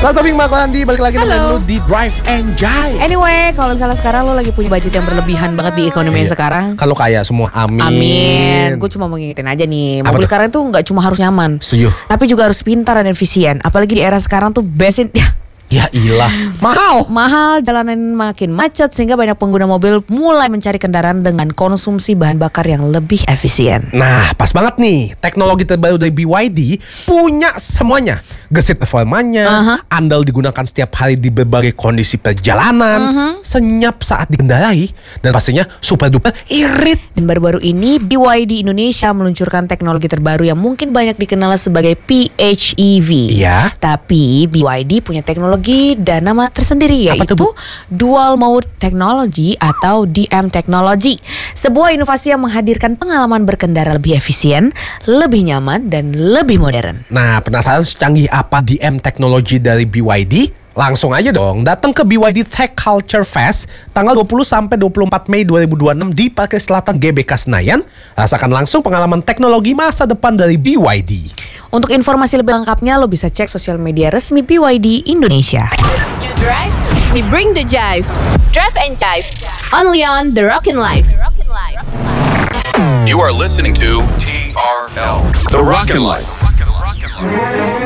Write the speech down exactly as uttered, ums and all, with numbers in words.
Selamat Taufik Maklandi, balik lagi dengan lu di Drive and Jive. Anyway, kalau misalnya sekarang lu lagi punya budget yang berlebihan banget di ekonomi Iya. yang sekarang, Kalau kaya semua, amin. amin. Gue cuma mau ngingetin aja nih, Apa mobil tuh? sekarang tuh nggak cuma harus nyaman, Setuju. tapi juga harus pintar dan efisien. Apalagi di era sekarang tuh bensin ya Ya ilah, mahal. mahal, jalanan makin macet sehingga banyak pengguna mobil mulai mencari kendaraan dengan konsumsi bahan bakar yang lebih efisien. Nah, pas banget nih. Teknologi terbaru dari B Y D punya semuanya. Gesit performanya, Aha. andal digunakan setiap hari di berbagai kondisi perjalanan, senyap saat dikendarai, dan pastinya super duper irit. Dan baru-baru ini B Y D Indonesia meluncurkan teknologi terbaru yang mungkin banyak dikenal sebagai P H E V. Iya. Tapi B Y D punya teknologi dan nama tersendiri, Apa yaitu tuh, Bu? Dual Mode Technology atau D M Technology. Sebuah inovasi yang menghadirkan pengalaman berkendara lebih efisien, lebih nyaman, dan lebih modern. Nah, penasaran secanggih apa D M teknologi dari B Y D? Langsung aja dong, datang ke B Y D Tech Culture Fest tanggal dua puluh sampai dua puluh empat Mei dua ribu dua puluh enam di Parkir Selatan G B K Senayan. Rasakan langsung pengalaman teknologi masa depan dari B Y D. Untuk informasi lebih lengkapnya, lo bisa cek sosial media resmi B Y D Indonesia. You drive, we bring the jive. Drive and jive. Only on The Rockin' Life. You are listening to T R L, The Rockin' Life.